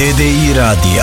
TDI radija.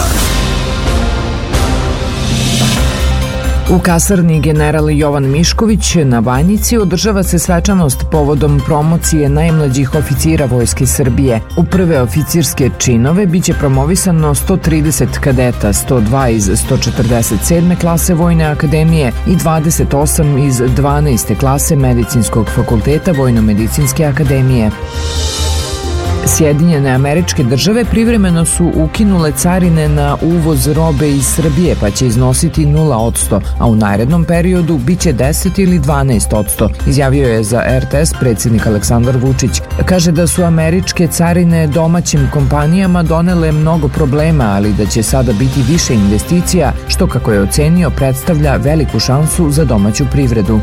U kasarni general Jovan Mišković na Banjici održava se svečanost povodom promocije najmlađih oficira Vojske Srbije. U prve oficirske činove biće promovisano 130 kadeta, 102 iz 147. klase Vojne akademije i 28 iz 12. klase Medicinskog fakulteta Vojno-medicinske akademije. Sjedinjene Američke Države privremeno su ukinule carine na uvoz robe iz Srbije, pa će iznositi 0%, a u narednom periodu biće 10 ili 12%, izjavio je za RTS predsjednik Aleksandar Vučić. Kaže da su američke carine domaćim kompanijama donele mnogo problema, ali da će sada biti više investicija, što, kako je ocenio, predstavlja veliku šansu za domaću privredu.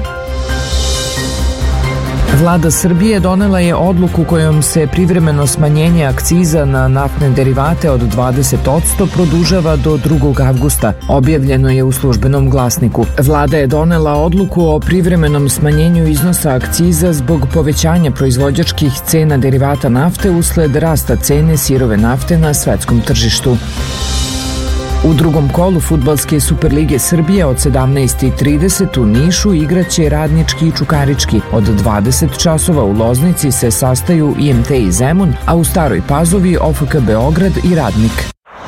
Vlada Srbije donela je odluku kojom se privremeno smanjenje akciza na naftne derivate od 20% produžava do 2. avgusta. Objavljeno je u Službenom glasniku. Vlada je donela odluku o privremenom smanjenju iznosa akciza zbog povećanja proizvođačkih cena derivata nafte usled rasta cene sirove nafte na svetskom tržištu. U drugom kolu Fudbalske Superlige Srbije od 17:30 u Nišu igraće Radnički i Čukarički. Od 20 časova u Loznici se sastaju IMT i Zemun, a u Staroj Pazovi OFK Beograd i Radnik.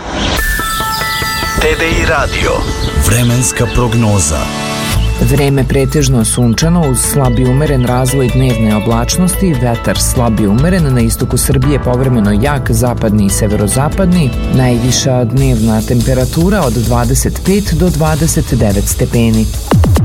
TDI radio. Vremenska prognoza. Vreme pretežno sunčano uz slab i umeren razvoj dnevne oblačnosti, vetar slab i umeren, na istoku Srbije povremeno jak zapadni i severozapadni, najviša dnevna temperatura od 25 do 29 stepeni.